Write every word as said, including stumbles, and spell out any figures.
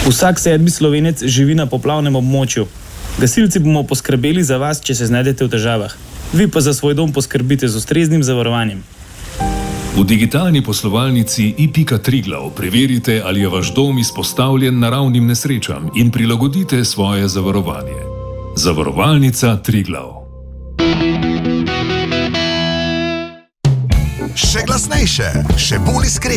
Vsak sedmi Slovenec živi na poplavnem območju. Gasilci bomo poskrbeli za vas, če se znajdete v težavah. Vi pa za svoj dom poskrbite z ustreznim zavarovanjem. V digitalni poslovalnici i pika Triglav preverite, ali je vaš dom izpostavljen naravnim nesrečam in prilagodite svoje zavarovanje. Zavarovalnica Triglav. Še glasnejše, še bolj iskreno.